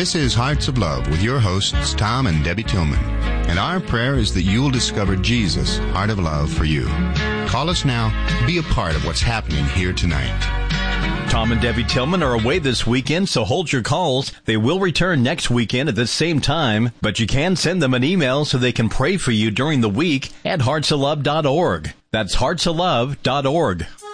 This is Hearts of Love with your hosts, Tom and Debbie Tillman. And our prayer is that you'll discover Jesus' heart of love for you. Call us now. Be a part of what's happening here tonight. Tom and Debbie Tillman are away this weekend, so hold your calls. They will return next weekend at the same time, but you can send them an email so they can pray for you during the week at heartsoflove.org. That's heartsoflove.org.